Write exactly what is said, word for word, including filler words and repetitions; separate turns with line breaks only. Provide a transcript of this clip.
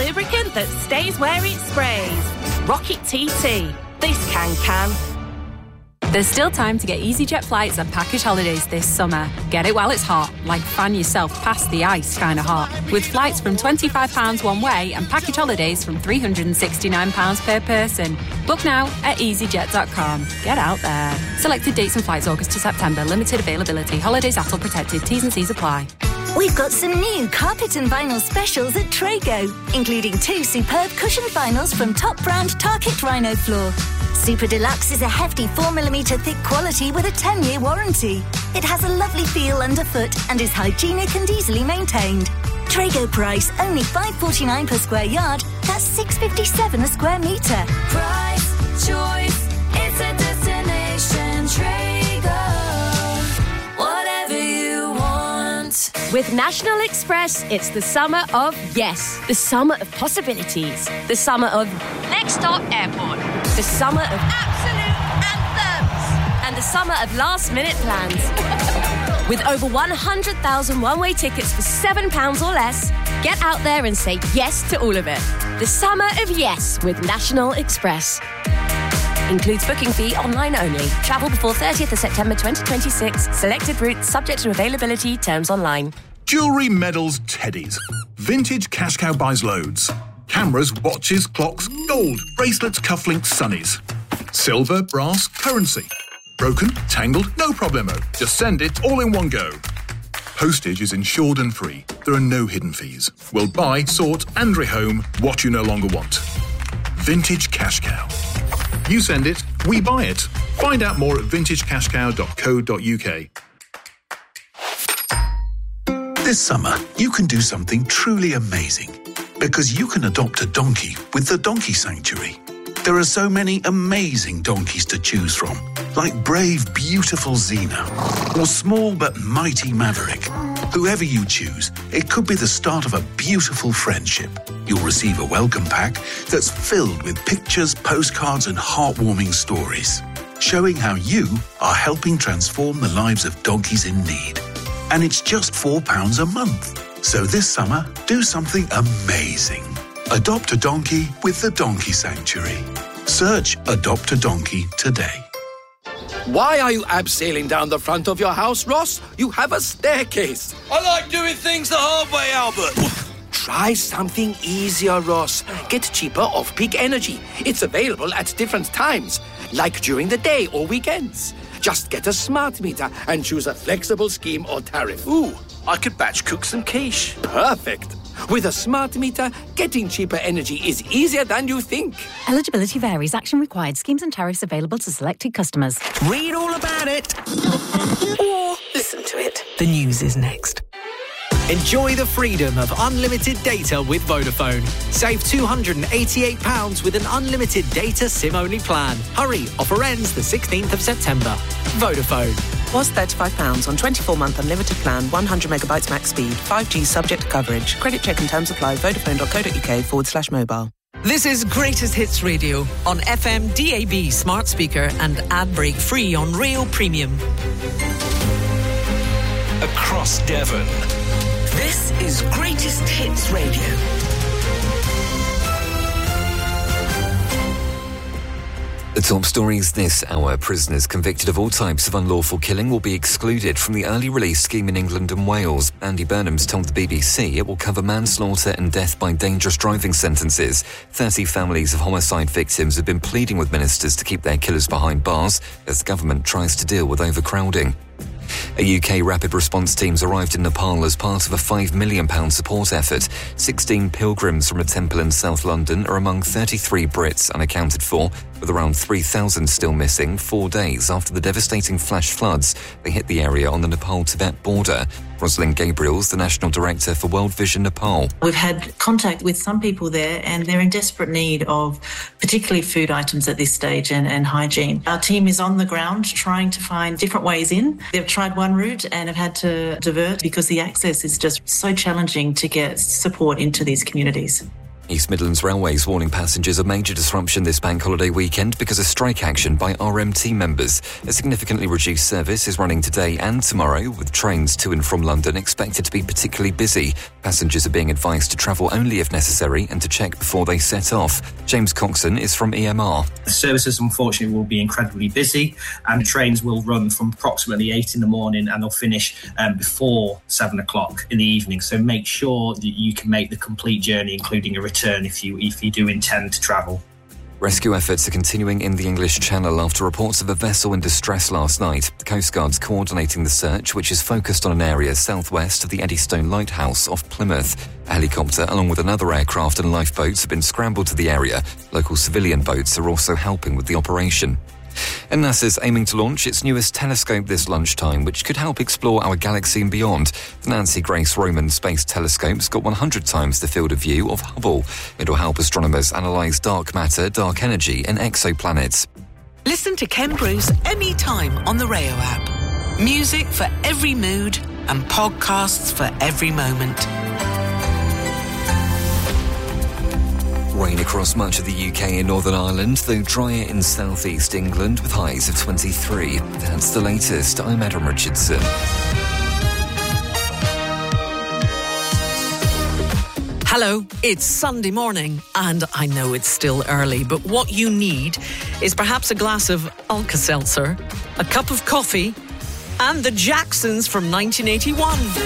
lubricant that stays where it sprays. Rocket T T. This can can.
There's still time to get EasyJet flights and package holidays this summer. Get it while it's hot, like fan yourself past the ice kind of hot. With flights from twenty-five pounds one way and package holidays from three hundred sixty-nine pounds per person. Book now at easyjet dot com. Get out there. Selected dates and flights August to September. Limited availability. Holidays A T L protected. T's and C's apply.
We've got some new carpet and vinyl specials at Trago, including two superb cushioned vinyls from top brand Target Rhino Floor. Super Deluxe is a hefty four millimetre thick quality with a ten-year warranty. It has a lovely feel underfoot and is hygienic and easily maintained. Trago price only five pounds forty-nine per square yard. That's six pounds fifty-seven a square metre.
Price, choice, it's a destination. Trago, whatever you want.
With National Express, it's the summer of yes. The summer of possibilities. The summer of next stop airport. The summer of absolute anthems. And the summer of last-minute plans. With over one hundred thousand one-way tickets for seven pounds or less, get out there and say yes to all of it. The summer of yes with National Express. Includes booking fee online only. Travel before thirtieth of September twenty twenty-six. Selected routes subject to availability. Terms online.
Jewellery, medals, teddies. Vintage Cash Cow buys loads. Cameras, watches, clocks, gold, bracelets, cufflinks, sunnies. Silver, brass, currency. Broken, tangled, no problemo. Just send it all in one go. Postage is insured and free. There are no hidden fees. We'll buy, sort and rehome what you no longer want. Vintage Cash Cow. You send it, we buy it. Find out more at vintage cash cow dot co dot uk.
This summer, you can do something truly amazing. Because you can adopt a donkey with the Donkey Sanctuary. There are so many amazing donkeys to choose from, like brave, beautiful Xena, or small but mighty Maverick. Whoever you choose, it could be the start of a beautiful friendship. You'll receive a welcome pack that's filled with pictures, postcards, and heartwarming stories, showing how you are helping transform the lives of donkeys in need. And it's just four pounds a month. So this summer, do something amazing. Adopt a donkey with the Donkey Sanctuary. Search Adopt a Donkey today.
Why are you abseiling down the front of your house, Ross? You have a staircase.
I like doing things the hard way, Albert.
Try something easier, Ross. Get cheaper off-peak energy. It's available at different times, like during the day or weekends. Just get a smart meter and choose a flexible scheme or tariff.
Ooh, I could batch cook some quiche.
Perfect. With a smart meter, getting cheaper energy is easier than you think.
Eligibility varies. Action required. Schemes and tariffs available to selected customers.
Read all about it. Or listen to it. The news is next. Enjoy the freedom of unlimited data with Vodafone. Save two hundred eighty-eight pounds with an unlimited data SIM-only plan. Hurry, offer ends the sixteenth of September. Vodafone.
Was thirty-five pounds on twenty-four month unlimited plan, one hundred megabytes max speed, five G subject to coverage. Credit check and terms apply. Vodafone.co.uk forward slash mobile.
This is Greatest Hits Radio on F M, D A B, smart speaker and ad break free on Real Premium.
Across Devon.
This is Greatest Hits Radio.
The top stories this hour. Prisoners convicted of all types of unlawful killing will be excluded from the early release scheme in England and Wales. Andy Burnham's told the B B C it will cover manslaughter and death by dangerous driving sentences. thirty families of homicide victims have been pleading with ministers to keep their killers behind bars as the government tries to deal with overcrowding. A U K rapid response team's arrived in Nepal as part of a five million pounds support effort. sixteen pilgrims from a temple in South London are among thirty-three Brits unaccounted for, with around three thousand still missing four days after the devastating flash floods that hit the area on the Nepal-Tibet border. Rosalind Gabriel's the National Director for World Vision Nepal.
We've had contact with some people there and they're in desperate need of particularly food items at this stage and, and hygiene. Our team is on the ground trying to find different ways in. They've tried one route and have had to divert because the access is just so challenging to get support into these communities.
East Midlands Railways warning passengers of major disruption this bank holiday weekend because of strike action by R M T members. A significantly reduced service is running today and tomorrow, with trains to and from London expected to be particularly busy. Passengers are being advised to travel only if necessary and to check before they set off. James Coxon is from E M R.
The services, unfortunately, will be incredibly busy, and the trains will run from approximately eight in the morning and they'll finish um, before seven o'clock in the evening. So make sure that you can make the complete journey, including a return if you if you do intend to travel.
Rescue efforts are continuing in the English Channel after reports of a vessel in distress last night. The Coast Guard's coordinating the search, which is focused on an area southwest of the Eddystone Lighthouse off Plymouth. A helicopter, along with another aircraft and lifeboats, have been scrambled to the area. Local civilian boats are also helping with the operation. And NASA's aiming to launch its newest telescope this lunchtime, which could help explore our galaxy and beyond. The Nancy Grace Roman Space Telescope's got one hundred times the field of view of Hubble. It'll help astronomers analyse dark matter, dark energy and exoplanets.
Listen to Ken Bruce anytime on the Rayo app. Music for every mood and podcasts for every moment.
Rain across much of the U K and Northern Ireland, though drier in southeast England with highs of twenty-three. That's the latest. I'm Adam Richardson.
Hello, it's Sunday morning, and I know it's still early, but what you need is perhaps a glass of Alka-Seltzer, a cup of coffee, and the Jacksons from nineteen eighty-one.